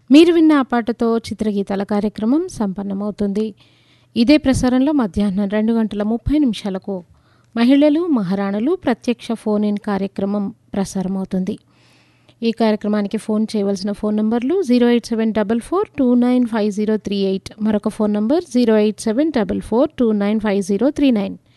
మీరు విన్న ఆ పాటతో చిత్రగీతాల కార్యక్రమం సంపన్నమవుతుంది. ఇదే ప్రసారంలో మధ్యాహ్నం 2:30 మహిళలు మహారాణులు ప్రత్యక్ష ఫోన్ ఇన్ కార్యక్రమం ప్రసారమవుతుంది. ఈ కార్యక్రమానికి ఫోన్ చేయవలసిన ఫోన్ నంబర్లు 08744295038, మరొక ఫోన్ నంబర్ 08744295039.